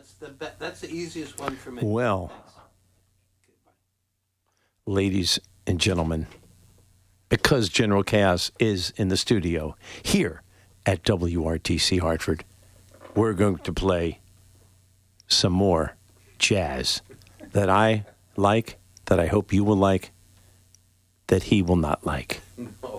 That's the easiest one for me. Well, ladies and gentlemen, because General Chaos is in the studio here at WRTC Hartford, we're going to play some more jazz that I like, that I hope you will like, that he will not like. No.